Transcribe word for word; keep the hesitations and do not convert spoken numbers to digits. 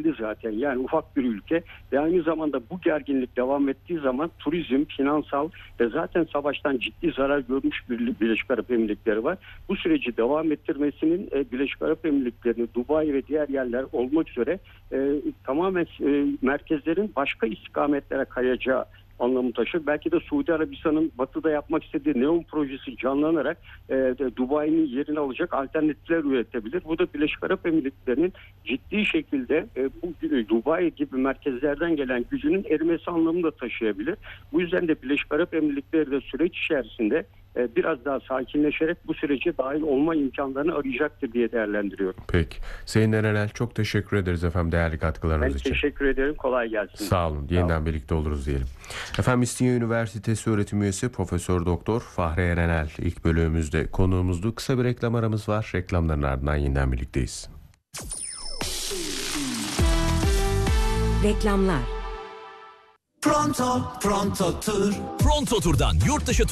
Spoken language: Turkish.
belli zaten. Yani ufak bir ülke ve aynı zamanda bu gerginlik devam ettiği zaman turizm, finansal ve zaten savaştan ciddi zarar görmüş bir Birleşik Arap Emirlikleri var. Bu süreci devam ettirmesinin e, Birleşik Arap Emirlikleri'ni, Dubai ve diğer yerler olmak üzere e, tamamen e, merkezlerin başka istikametlere kayacağı anlamı taşır. Belki de Suudi Arabistan'ın batıda yapmak istediği Neom projesi canlanarak e, Dubai'nin yerini alacak alternatifler üretebilir. Bu da Birleşik Arap Emirlikleri'nin ciddi şekilde e, bu Dubai gibi merkezlerden gelen gücünün erimesi anlamını da taşıyabilir. Bu yüzden de Birleşik Arap Emirlikleri de süreç içerisinde e, biraz daha sakinleşerek bu sürece dahil olma imkanlarını arayacaktır diye değerlendiriyorum. Peki. Sayın Erenel, çok teşekkür ederiz efendim değerli katkılarınız ben için. Ben teşekkür ederim. Kolay gelsin. Sağ olun. Yeniden Sağ olun. Birlikte oluruz diyelim. Efendim İstinye Üniversitesi öğretim üyesi Profesör Doktor Fahri Erenel ilk bölümümüzde konuğumuzdu. Kısa bir reklam aramız var. Reklamların ardından yeniden birlikteyiz. Reklamlar. Pronto, Pronto Tur. Pronto Tur'dan yurt dışı